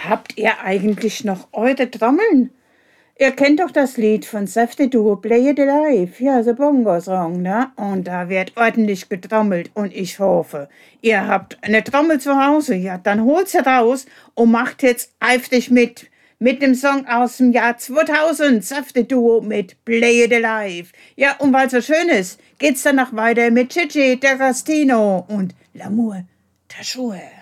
Habt ihr eigentlich noch eure Trommeln? Ihr kennt doch das Lied von Safety Duo, Play It Alive, ja, the Bongo-Song, ne? Und da wird ordentlich getrommelt und ich hoffe, ihr habt eine Trommel zu Hause, ja, dann holt sie raus und macht jetzt eifrig mit dem Song aus dem Jahr 2000, Safety Duo mit Play It Alive. Ja, und weil es so schön ist, geht's danach weiter mit Gigi D'Agostino und L'amour, ta joie.